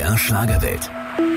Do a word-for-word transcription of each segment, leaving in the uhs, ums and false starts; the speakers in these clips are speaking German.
R Schlagerwelt.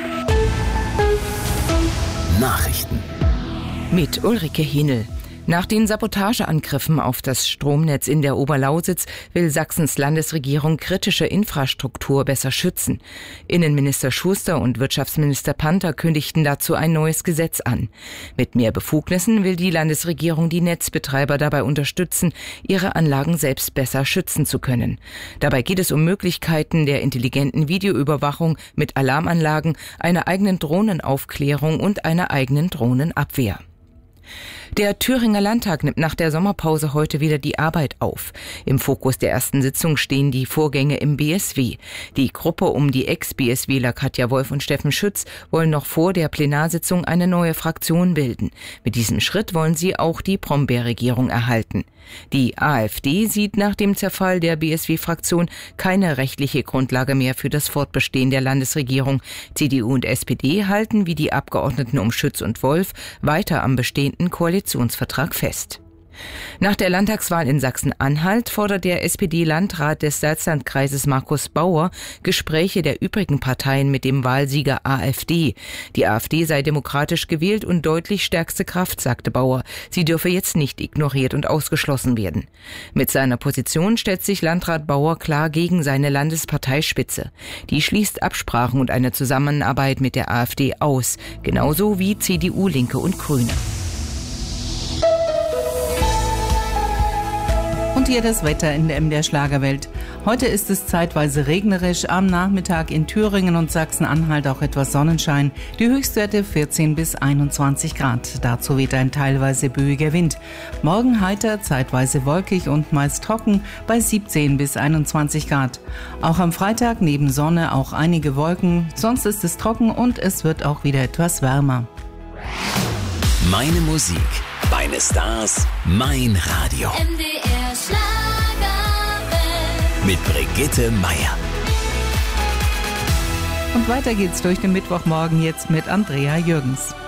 Nachrichten. Mit Ulrike Hinel. Nach den Sabotageangriffen auf das Stromnetz in der Oberlausitz will Sachsens Landesregierung kritische Infrastruktur besser schützen. Innenminister Schuster und Wirtschaftsminister Panther kündigten dazu ein neues Gesetz an. Mit mehr Befugnissen will die Landesregierung die Netzbetreiber dabei unterstützen, ihre Anlagen selbst besser schützen zu können. Dabei geht es um Möglichkeiten der intelligenten Videoüberwachung mit Alarmanlagen, einer eigenen Drohnenaufklärung und einer eigenen Drohnenabwehr. Der Thüringer Landtag nimmt nach der Sommerpause heute wieder die Arbeit auf. Im Fokus der ersten Sitzung stehen die Vorgänge im B S W. Die Gruppe um die Ex-BSWler Katja Wolf und Steffen Schütz wollen noch vor der Plenarsitzung eine neue Fraktion bilden. Mit diesem Schritt wollen sie auch die Brombeer-Regierung erhalten. Die AfD sieht nach dem Zerfall der B S W-Fraktion keine rechtliche Grundlage mehr für das Fortbestehen der Landesregierung. C D U und S P D halten wie die Abgeordneten um Schütz und Wolf weiter am bestehenden Koalitionsvertrag fest. Nach der Landtagswahl in Sachsen-Anhalt fordert der S P D-Landrat des Salzlandkreises Markus Bauer Gespräche der übrigen Parteien mit dem Wahlsieger AfD. Die AfD sei demokratisch gewählt und deutlich stärkste Kraft, sagte Bauer. Sie dürfe jetzt nicht ignoriert und ausgeschlossen werden. Mit seiner Position stellt sich Landrat Bauer klar gegen seine Landesparteispitze. Die schließt Absprachen und eine Zusammenarbeit mit der AfD aus, genauso wie C D U, Linke und Grüne. Und hier das Wetter in der M D R Schlagerwelt. Heute ist es zeitweise regnerisch, am Nachmittag in Thüringen und Sachsen-Anhalt auch etwas Sonnenschein. Die Höchstwerte vierzehn bis einundzwanzig Grad. Dazu weht ein teilweise böiger Wind. Morgen heiter, zeitweise wolkig und meist trocken bei siebzehn bis einundzwanzig Grad. Auch am Freitag neben Sonne auch einige Wolken. Sonst ist es trocken und es wird auch wieder etwas wärmer. Meine Musik, meine Stars, mein Radio. M D R Schlagerwelt. Mit Brigitte Meier. Und weiter geht's durch den Mittwochmorgen jetzt mit Andrea Jürgens.